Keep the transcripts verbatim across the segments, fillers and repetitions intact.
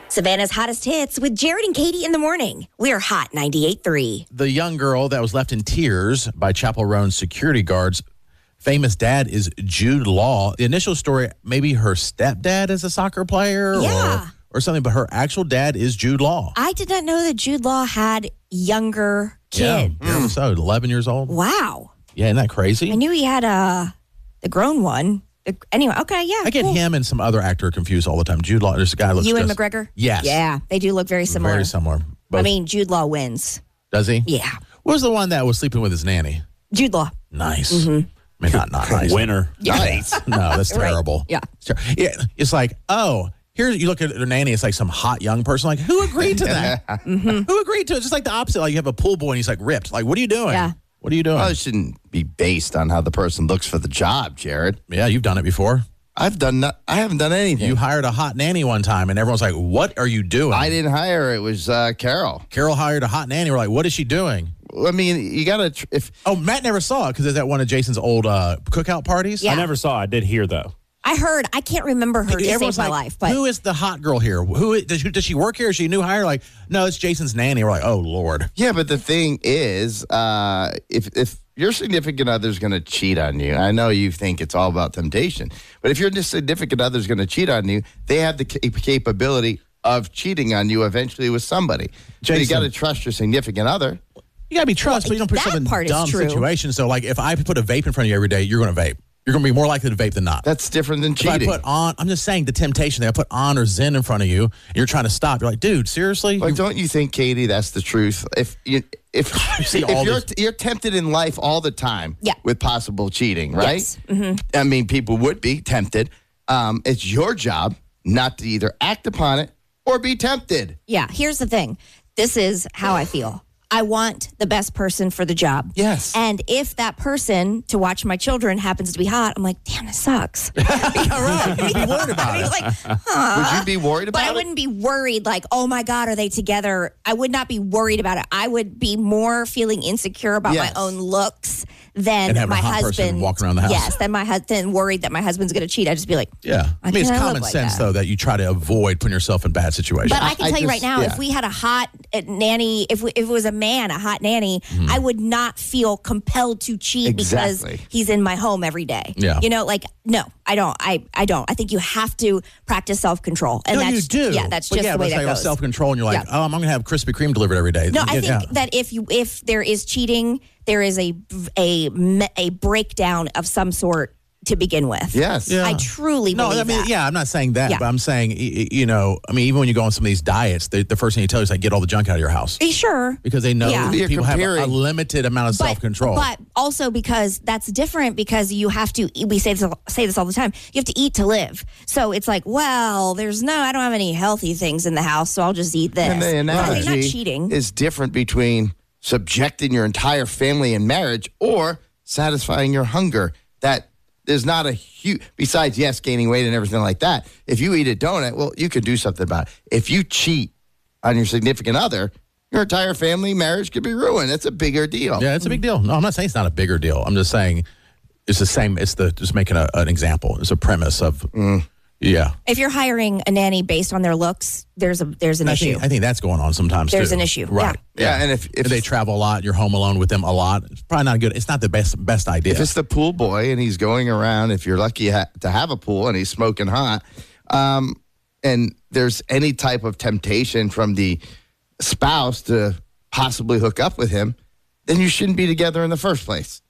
Savannah's hottest hits with Jared and Katie in the morning. We're Hot ninety-eight point three. The young girl that was left in tears by Chapel Roan security guards, famous dad is Jude Law. The initial story, maybe her stepdad is a soccer player Yeah. or, or something, but her actual dad is Jude Law. I did not know that Jude Law had younger kids. Yeah, mm. so eleven years old. Wow. Yeah, isn't that crazy? I knew he had uh, the grown one. The, anyway, okay, yeah. I get cool. him and some other actor confused all the time. Jude Law, this guy looks Ewan just, McGregor? Yes. Yeah, they do look very similar. Very similar. Both. I mean, Jude Law wins. Does he? Yeah. What was the one that was sleeping with his nanny? Jude Law. Nice. Mm-hmm. I mean, not, not nice. Winner. Nice. No, that's Right. terrible. Yeah. It's, ter- yeah. It's like, oh, here you look at their nanny, it's like some hot young person. Like, who agreed to that? Mm-hmm. Who agreed to it? Just like the opposite. Like, you have a pool boy and he's like ripped. Like, what are you doing? Yeah. What are you doing? Well, it shouldn't be based on how the person looks for the job, Jared. Yeah, you've done it before. I've done not, I haven't done anything. You hired a hot nanny one time and everyone's like, what are you doing? I didn't hire her. It was uh, Carol. Carol hired a hot nanny. We're like, what is she doing? I mean, you got to, tr- if Oh, Matt never saw it because it's at one of Jason's old uh, cookout parties. Yeah. I never saw. I did hear though. I heard, I can't remember her to save Everyone's my like, life, but who is the hot girl here? Who does, does she work here? Is she a new hire? Like, no, it's Jason's nanny. We're like, oh, Lord. Yeah, but the thing is, uh, if if your significant other's going to cheat on you, I know you think it's all about temptation, but if your significant other's going to cheat on you, they have the cap- capability of cheating on you eventually with somebody. So you Jason. got to trust your significant other. You got to be trust, but you don't put that yourself in part is dumb true. situations. So, like, if I put a vape in front of you every day, you're going to vape. You're going to be more likely to vape than not. That's different than If cheating. I put on, I'm just saying the temptation that I put on or Zen in front of you, and you're trying to stop. You're like, dude, seriously? But You- don't you think, Katie, that's the truth? If you if, see if all you're this- you're tempted in life all the time Yeah. with possible cheating, right? Yes. Mm-hmm. I mean, people would be tempted. Um, it's your job not to either act upon it or be tempted. yeah, here's the thing. This is how I feel. I want the best person for the job. Yes. And if that person to watch my children happens to be hot, I'm like, damn, this sucks. All right. You'd be worried about I mean, it. like, Would you be worried about but I it? wouldn't be worried like, oh my God, are they together? I would not be worried about it. I would be more feeling insecure about Yes. my own looks than And having a my hot person husband walking around the house. Yes, than my husband worried that my husband's going to cheat. I'd just be like, Yeah. I mean, it's can't look common like sense, that. though, that you try to avoid putting yourself in bad situations. But I can I tell you right just- now, yeah. if we had a hot uh, nanny, if we, if it was a man, a hot nanny, Mm-hmm. I would not feel compelled to cheat Exactly. because he's in my home every day. Yeah. You know, like, no, I don't. I, I don't. I think you have to practice self-control. And no, that's, you do. Yeah, that's But just yeah, the way but it's that like goes. self-control, and you're like, Yeah. oh, I'm going to have Krispy Kreme delivered every day. No, I Yeah, think yeah. that if you if there is cheating, there is a a me- a breakdown of some sort to begin with. Yes. Yeah. I truly No, believe I mean, that. yeah, I'm not saying that, Yeah. but I'm saying, y- y- you know, I mean, even when you go on some of these diets, the, the first thing you tell you is like, get all the junk out of your house. Are you sure? Because they know Yeah. that You're people have a, a comparing- limited amount of But- self-control. But also because that's different because you have to, we say this, say this all the time, you have to eat to live. So it's like, well, there's no, I don't have any healthy things in the house, so I'll just eat this. And the I think analogy not cheating. is different between subjecting your entire family in marriage or satisfying your hunger. That there's not a huge, besides, yes, gaining weight and everything like that. If you eat a donut, well, you could do something about it. If you cheat on your significant other, your entire family marriage could be ruined. That's a bigger deal. yeah, it's a big deal. No, I'm not saying it's not a bigger deal. I'm just saying it's the same. It's the just making a, an example. It's a premise of, Mm. yeah. If you're hiring a nanny based on their looks, there's a there's an I issue. think, I think that's going on sometimes, There's too. an issue, Right. Yeah, and if, if, If they travel a lot, you're home alone with them a lot, it's probably not good. It's not the best best idea. if it's the pool boy and he's going around, if you're lucky ha- to have a pool and he's smoking hot, um, and there's any type of temptation from the spouse to possibly hook up with him, then you shouldn't be together in the first place.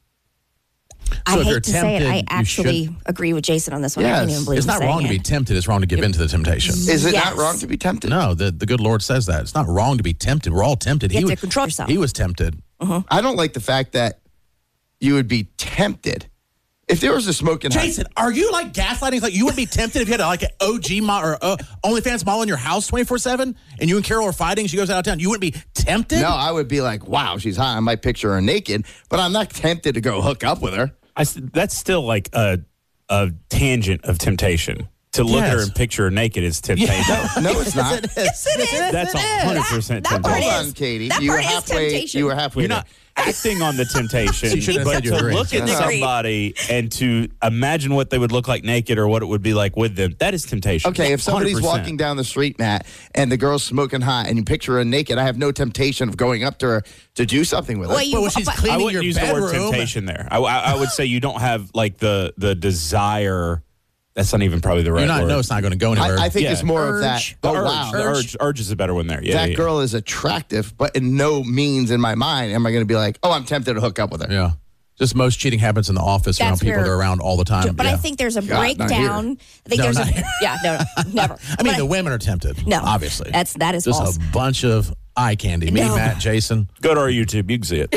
I So if you're hate to say it, tempted, I you actually should- agree with Jason on this one. I can't Yes. even believe It's I'm not saying wrong to be it. tempted. It's wrong to give in to the temptation. Is it Yes. not wrong to be tempted? No, the, the good Lord says that. It's not wrong to be tempted. We're all tempted. You have he to was- control yourself. He was tempted. I don't like the fact that you would be tempted. If there was a smoking hot, Jason, are you like gaslighting? It's like you would be tempted if you had like an O G mo- or uh, OnlyFans model in your house twenty-four seven and you and Carol are fighting, she goes out of town. You wouldn't be tempted? no, I would be like, wow, she's hot. I might picture her naked, but I'm not tempted to go hook up with her. I s that's still like a a tangent of temptation. To look at her Yes. and picture her naked is temptation. No, it's not. Yes, it is. That's It a is. hundred percent That part Hold temptation. is. on, Katie. That you were part is halfway. temptation. You were halfway. You're there. not acting on the temptation, You shouldn't have but said you to agree. look at Agree. somebody and to imagine what they would look like naked or what it would be like with them, that is temptation. Okay, if somebody's one hundred percent. walking down the street, Matt, and the girl's smoking hot, and you picture her naked, I have no temptation of going up to her to do something with her. Well, you- But when she's but- I cleaning your wouldn't use the word bedroom, temptation there. I, I, I would say you don't have like the the desire. That's not even probably the right you're not. word. No, it's not going to go anywhere. I, I think Yeah. it's more of that. Urge. the Oh, urge, wow. the urge, urge is a better one there. Yeah, that yeah, girl is attractive, but in no means in my mind am I going to be like, oh, I'm tempted to hook up with her. yeah. Just most cheating happens in the office around That's people where- that are around all the time. But yeah. I think there's a God, not breakdown. I think No, there's not a here. yeah, no, no never. I mean, But the women are tempted. no, obviously. that's that is just false. a bunch of eye candy. Me, No. Matt, Jason, Go to our YouTube. You can see it.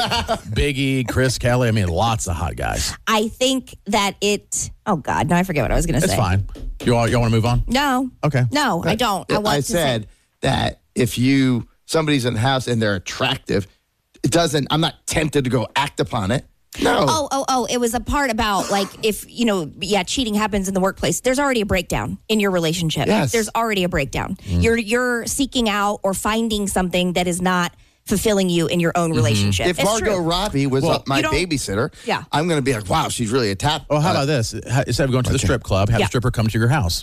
Biggie, Chris Kelly. I mean, lots of hot guys. I think that it. Oh God, no, I forget what I was going to It's say. fine. You all, you want to move on? No, Okay. no, I don't. I want I to said say. that if you somebody's in the house and they're attractive, it doesn't. I'm not tempted to go act upon it. No. Oh, oh, oh! It was a part about like if you know, yeah, cheating happens in the workplace. There's already a breakdown in your relationship. Yes. There's already a breakdown. You're you're seeking out or finding something that is not fulfilling you in your own relationship. If It's Margot true. Robbie was Well, uh, my you don't- babysitter, Yeah. I'm going to be like, wow, she's really a tap. Well, how uh, about this? Ha- Instead of going to the strip club, have Yeah. a stripper come to your house.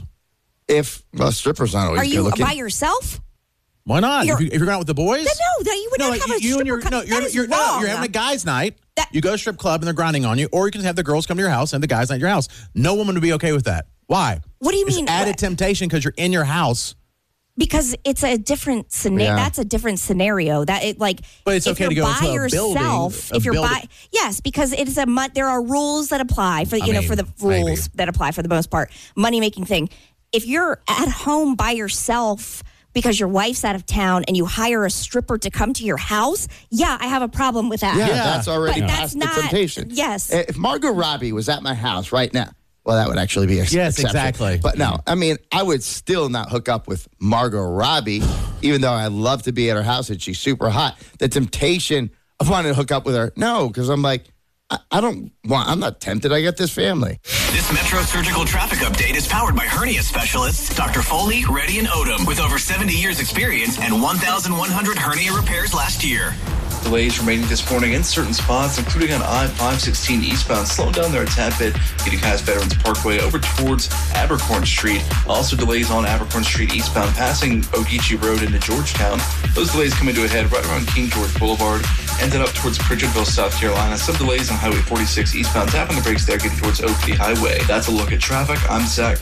If well, strippers not always Are good you looking. by yourself? Why not? You're- If, you, if you're going out with the boys? No, no, you would No, not like have a you and stripper your come- no, that you're is you're, no, wrong. you're having a guys' night. That- you go to a strip club and they're grinding on you, or you can have the girls come to your house and the guys' night at your house. No woman would be okay with that. Why? What do you It's mean? added What? temptation because you're in your house. Because it's a different scenario. Yeah. That's a different scenario. That it like. But it's if okay you're to go by into a yourself. building- a if you're building- by yes, because it is a mon- there are rules that apply for I you know mean, for the rules maybe. that apply for the most part. Money making thing. If you're at home by yourself because your wife's out of town and you hire a stripper to come to your house, yeah, I have a problem with that. yeah, Yeah. that's already But past that's the not- temptation. yes. If Margot Robbie was at my house right now, well, that would actually be a Yes, exception. exactly. But no, I mean, I would still not hook up with Margot Robbie, even though I love to be at her house and she's super hot. The temptation of wanting to hook up with her, no, because I'm like, I, I don't want. I'm not tempted. I got this family. This Metro Surgical Traffic Update is powered by hernia specialists Doctor Foley, Reddy, and Odom with over seventy years experience and one thousand one hundred hernia repairs last year. Delays remaining this morning in certain spots, including on I five sixteen eastbound, slowing down there a tad bit, getting past Veterans Parkway over towards Abercorn Street. Also delays on Abercorn Street eastbound, passing Ogeechee Road into Georgetown. Those delays coming to a head right around King George Boulevard, ended up towards Pritchardville, South Carolina. Some delays on Highway forty-six eastbound, tapping the brakes there, getting towards Oakley Highway. That's a look at traffic. I'm Zach.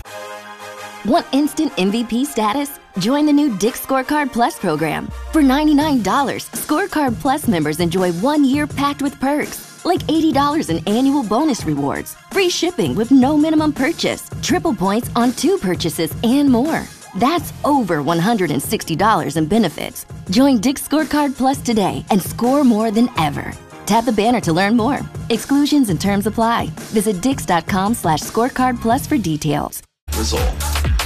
Want instant M V P status? Join the new Dick's Scorecard Plus program. For ninety-nine dollars, Scorecard Plus members enjoy one year packed with perks, like eighty dollars in annual bonus rewards, free shipping with no minimum purchase, triple points on two purchases, and more. That's over one hundred sixty dollars in benefits. Join Dick's Scorecard Plus today and score more than ever. Tap the banner to learn more. Exclusions and terms apply. Visit dix.com slash scorecard plus for details. Result.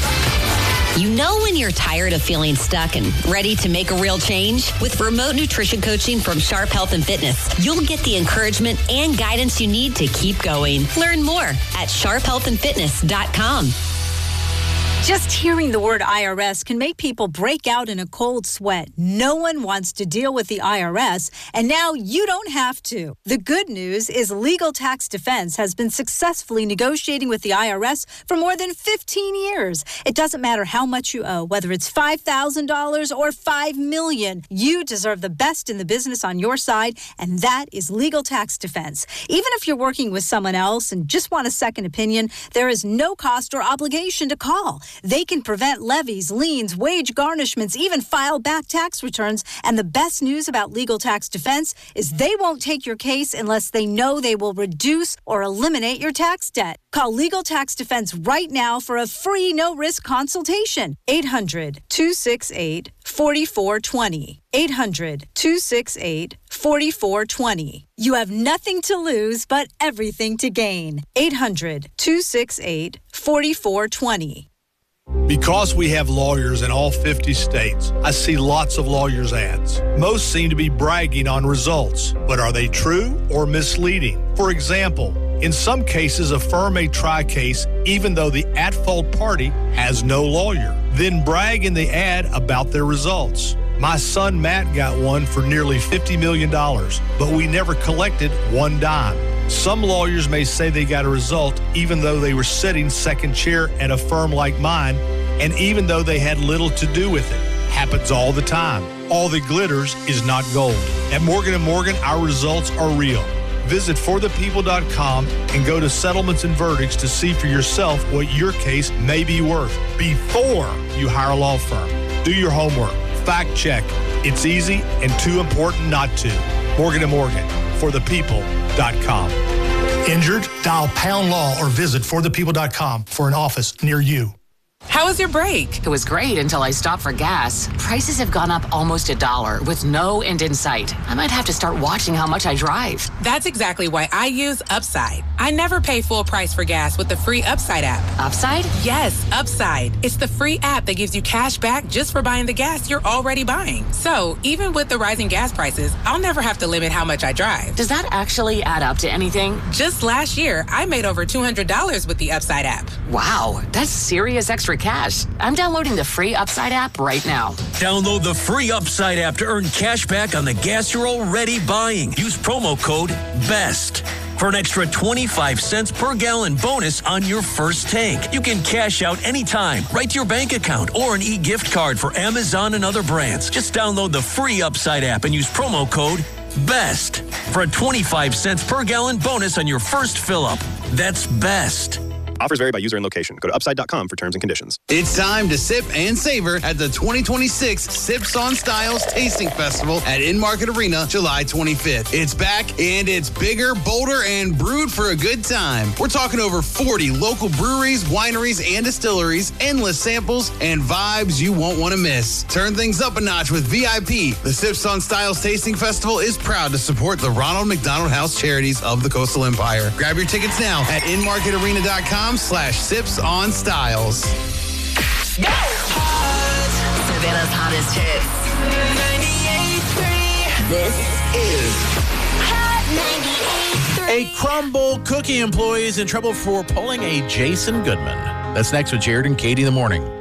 You know when you're tired of feeling stuck and ready to make a real change? With remote nutrition coaching from Sharp Health and Fitness, you'll get the encouragement and guidance you need to keep going. Learn more at sharp health and fitness dot com. Just hearing the word I R S can make people break out in a cold sweat. No one wants to deal with the I R S, and now you don't have to. The good news is Legal Tax Defense has been successfully negotiating with the I R S for more than fifteen years. It doesn't matter how much you owe, whether it's five thousand dollars or five million dollars. You deserve the best in the business on your side, and that is Legal Tax Defense. Even if you're working with someone else and just want a second opinion, there is no cost or obligation to call. They can prevent levies, liens, wage garnishments, even file back tax returns. And the best news about Legal Tax Defense is they won't take your case unless they know they will reduce or eliminate your tax debt. Call Legal Tax Defense right now for a free no-risk consultation. eight hundred, two six eight, four four two zero. eight hundred, two six eight, four four two zero. You have nothing to lose but everything to gain. eight hundred, two six eight, four four two zero. Because we have lawyers in all fifty states, I see lots of lawyers' ads. Most seem to be bragging on results, but are they true or misleading? For example, in some cases, a firm may try a case even though the at-fault party has no lawyer, then brag in the ad about their results. My son Matt got one for nearly fifty million dollars, but we never collected one dime. Some lawyers may say they got a result even though they were sitting second chair at a firm like mine, and even though they had little to do with it. Happens all the time. All that glitters is not gold. At Morgan and Morgan, our results are real. Visit for the people dot com and go to settlements and verdicts to see for yourself what your case may be worth before you hire a law firm. Do your homework. Fact check. It's easy and too important not to. Morgan and Morgan, for the people dot com. Injured? Dial pound law or visit for the people dot com for an office near you. How was your break? It was great until I stopped for gas. Prices have gone up almost a dollar with no end in sight. I might have to start watching how much I drive. That's exactly why I use Upside. I never pay full price for gas with the free Upside app. Upside? Yes, Upside. It's the free app that gives you cash back just for buying the gas you're already buying. So even with the rising gas prices, I'll never have to limit how much I drive. Does that actually add up to anything? Just last year, I made over two hundred dollars with the Upside app. Wow, that's serious extra cash. I'm downloading the free Upside app right now. Download the free Upside app to earn cash back on the gas you're already buying. Use promo code BEST for an extra twenty-five cents per gallon bonus on your first tank. You can cash out anytime, right to your bank account, or an e-gift card for Amazon and other brands. Just download the free Upside app and use promo code BEST for a twenty-five cents per gallon bonus on your first fill-up. That's BEST. Offers vary by user and location. Go to upside dot com for terms and conditions. It's time to sip and savor at the twenty twenty-six Sips on Styles Tasting Festival at In-Market Arena, July twenty-fifth. It's back, and it's bigger, bolder, and brewed for a good time. We're talking over forty local breweries, wineries, and distilleries, endless samples, and vibes you won't want to miss. Turn things up a notch with V I P. The Sips on Styles Tasting Festival is proud to support the Ronald McDonald House Charities of the Coastal Empire. Grab your tickets now at in market arena dot com slash sips on styles. Go! Savannah's hottest hits. ninety-eight point three. This is Hot ninety-eight point three. A Crumble Cookie employee is in trouble for pulling a Jason Goodman. That's next with Jared and Katie in the morning.